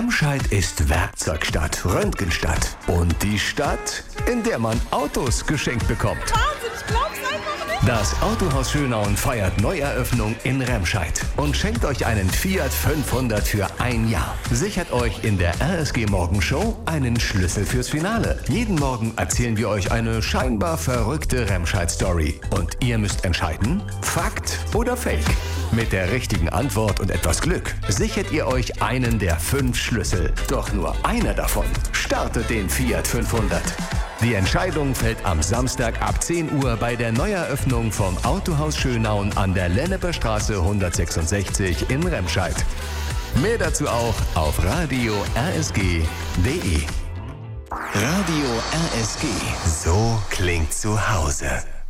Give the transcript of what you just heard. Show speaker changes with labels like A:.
A: Remscheid ist Werkzeugstadt, Röntgenstadt und die Stadt, in der man Autos geschenkt bekommt.
B: Wahnsinn, ich glaub's einfach nicht.
A: Das Autohaus Schönauen feiert Neueröffnung in Remscheid und schenkt euch einen Fiat 500 für ein Jahr. Sichert euch in der RSG Morgenshow einen Schlüssel fürs Finale. Jeden Morgen erzählen wir euch eine scheinbar verrückte Remscheid-Story. Und ihr müsst entscheiden, Fakt oder Fake. Mit der richtigen Antwort und etwas Glück sichert ihr euch einen der 5 Schlüssel. Doch nur einer davon startet den Fiat 500. Die Entscheidung fällt am Samstag ab 10 Uhr bei der Neueröffnung vom Autohaus Schönauen an der Lenneper Straße 166 in Remscheid. Mehr dazu auch auf radio-rsg.de. Radio RSG. So klingt zu Hause.